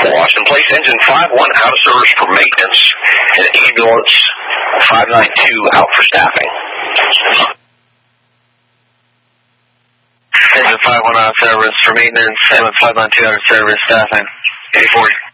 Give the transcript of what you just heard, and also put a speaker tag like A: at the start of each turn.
A: Washington, place engine 51 out of service for maintenance and ambulance 592 out for staffing.
B: Engine 51 out of service for maintenance, ambulance 592 out of service, staffing.
A: 840.